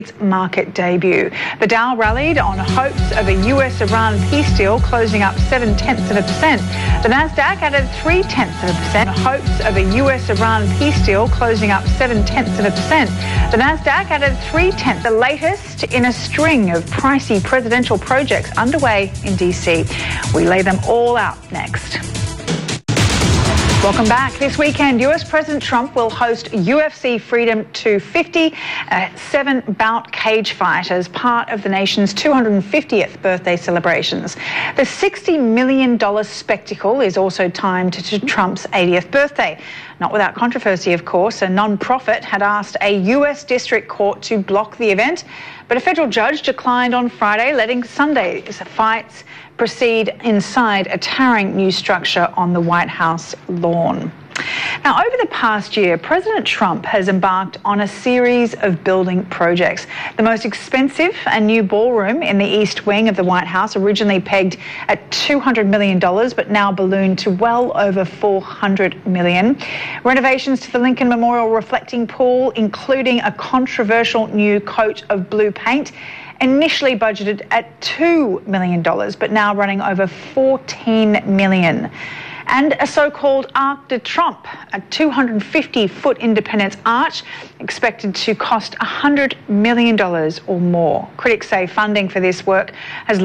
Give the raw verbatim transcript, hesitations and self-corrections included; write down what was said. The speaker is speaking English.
its market debut. The Dow rallied on hopes of a U S Iran peace deal, closing up seven tenths of a percent. The Nasdaq added three tenths of a percent on hopes of a U S Iran peace deal, closing up seven tenths of a percent. The Nasdaq added three tenths, the latest in a string of pricey presidential projects underway in D C. We lay them all out next. Welcome back. This weekend, U S President Trump will host U F C Freedom two fifty, a seven-bout cage fight as part of the nation's two hundred fiftieth birthday celebrations. The sixty million dollars spectacle is also timed to Trump's eightieth birthday. Not without controversy, of course. A non-profit had asked a U S district court to block the event, but a federal judge declined on Friday, letting Sunday's fights proceed inside a towering new structure on the White House lawn. Now, over the past year, President Trump has embarked on a series of building projects. The most expensive, a new ballroom in the East Wing of the White House, originally pegged at two hundred million dollars, but now ballooned to well over four hundred million dollars. Renovations to the Lincoln Memorial reflecting pool, including a controversial new coat of blue paint, initially budgeted at two million dollars, but now running over fourteen million dollars. And a so-called Arc de Trump, a two hundred fifty foot Independence Arch expected to cost one hundred million dollars or more. Critics say funding for this work has